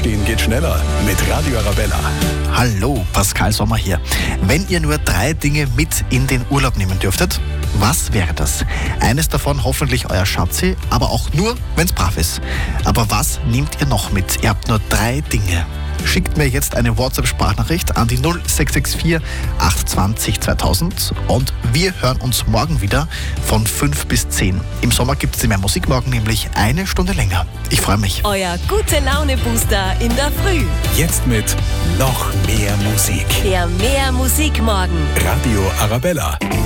Aufstehen geht schneller mit Radio Arabella. Hallo, Pascal Sommer hier. Wenn ihr nur 3 Dinge mit in den Urlaub nehmen dürftet, was wäre das? Eines davon hoffentlich euer Schatzi, aber auch nur, wenn's brav ist. Aber was nehmt ihr noch mit? Ihr habt nur 3 Dinge. Schickt mir jetzt eine WhatsApp-Sprachnachricht an die 0664 820 2000 und wir hören uns morgen wieder von 5 bis 10. Im Sommer gibt es mehr Musik, morgen nämlich 1 Stunde länger. Ich freue mich. Euer Gute-Laune-Booster in der Früh. Jetzt mit noch mehr Musik. Der Mehr Musik morgen. Radio Arabella.